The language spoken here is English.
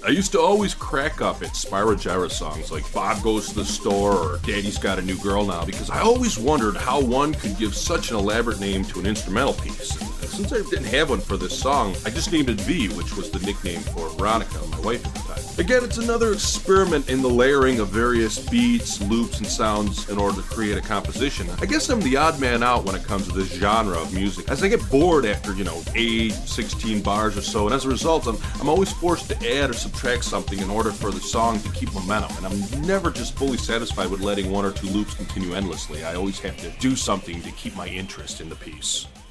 I used to always crack up at Spyro Gyra songs like Bob Goes to the Store or Daddy's Got a New Girl Now, because I always wondered how one could give such an elaborate name to an instrumental piece. And since I didn't have one for this song, I just named it V, which was the nickname for Veronica, my wife at the time. Again, it's another experiment in the layering of various beats, loops, and sounds in order to create a composition. I guess I'm the odd man out when it comes to this genre of music, as I get bored after, 8, 16 bars or so, and as a result, I'm always forced to add or subtract something in order for the song to keep momentum, and I'm never just fully satisfied with letting one or two loops continue endlessly. I always have to do something to keep my interest in the piece.